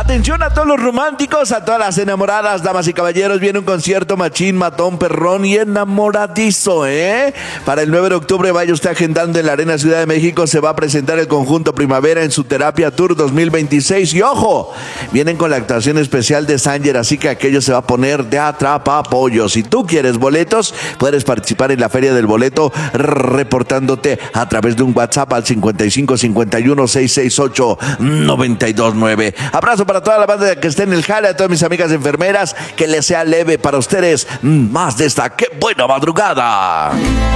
Atención a todos los románticos, a todas las enamoradas, damas y caballeros, viene un concierto machín, matón, perrón y enamoradizo, Para el 9 de octubre vaya usted agendando en la Arena Ciudad de México, se va a presentar el conjunto Primavera en su Terapia Tour 2026 y ojo, vienen con la actuación especial de Sanger, así que aquello se va a poner de atrapapollo. Si tú quieres boletos, puedes participar en la Feria del Boleto reportándote a través de un WhatsApp al 55 51 668 929. Abrazo para toda la banda que esté en el jale, a todas mis amigas enfermeras, que les sea leve para ustedes más de esta. ¡Qué buena madrugada!